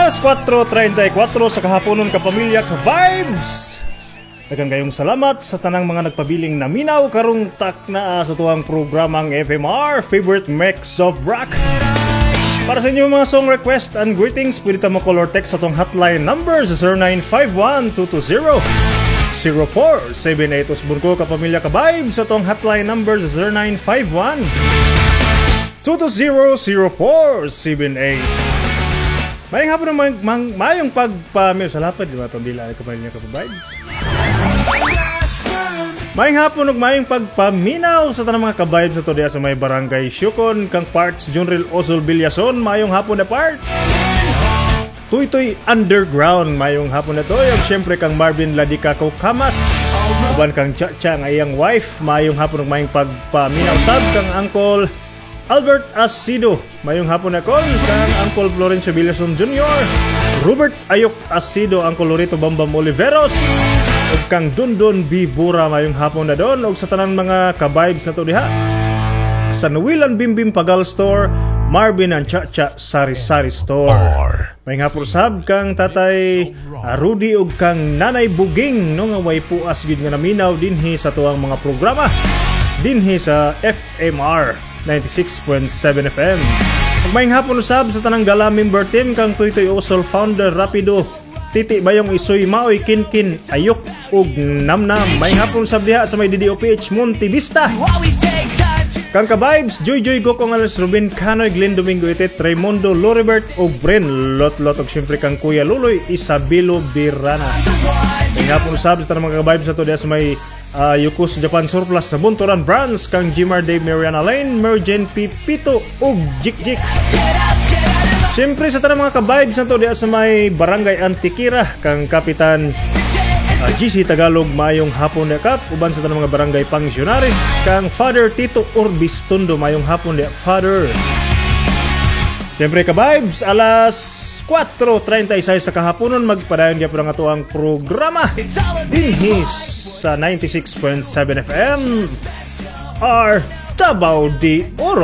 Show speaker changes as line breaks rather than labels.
Alas 4:34 sa kahaponon kapamilya ka-vibes. Daghang kayong salamat sa tanang mga nagpabiling naminaw karong tak na sa tuwang programang FMR Favorite Mix of Rock. Para sa inyong mga song request and greetings, pwede mo call or text sa itong hotline number sa 0951-220-0478. Usbon ko kapamilya ka-vibes sa itong hotline number sa 0951-220-0478. Mayong hapon naman, mayong pagpamil sa lapad, di ba itong dila kapamilya ka-vibes? Mayong hapon ug mayong pagpaminaw sa tanang mga ka-vibes na to diya sa may barangay Syukon kang parts Junril Osol Villason. Mayong hapon na parts Tuytoy Underground. Mayong hapon na to yung syempre kang Marvin Ladikaco Kamas uban kang Chacha nga iyang wife. Mayong hapon ug mayong pagpaminaw sab kang Uncle Albert Asido. Mayong hapon na kol kang Uncle Florencio Villason Jr., Robert Ayok Asido, Uncle Lorito Bambam Oliveros ug kang Dundon B. Bura. Mayong hapon na doon ug sa tanan mga ka-vibes na to diha sa Nuwilan Bimbim Pagal Store, Marvin and Chacha Sari Sari Store. Mayong hapon sab kang Tatay Rudy ug kang Nanay Buging no nga way puas gid nga naminaw dinhi sa tuwang mga programa dinhi sa FMR 96.7 FM. Magmayang hapon usab sa tanang gala member team kang Tuytoy Osol founder Rapido Titi Bayong Isoy Maoy Kinkin Ayok ug Namnam. Mayang hapon usab diha sa may DDOPH Monte Vista kang ka-vibes Joy Gokong Alas Ruben Canoy Glenn Domingo Itet Raymondo Loribert ug Bren Lot ug syempre kang Kuya Luloy Isabelo Birana. Mayang hapon usab sa tanang mga ka-vibes ato diha sa may Yukos Japan Surplus sa Buntoran Brands kang Jimar Dave Mariana Lane Mergen Pipito ug Jik. Siyempre sa tanang mga ka-vibes na to diya sa may Barangay Antikira kang Kapitan GC Tagalog. Mayong hapon na kap uban sa tanang mga barangay Pangsionaris kang Father Tito Orbis Tondo. Mayong hapon diya Father. Siyempre ka-vibes, alas 4:36 sa kahaponon magpadayon diya po ng atuang programa dinhi sa 96.7 FM R Tabaw di Oro.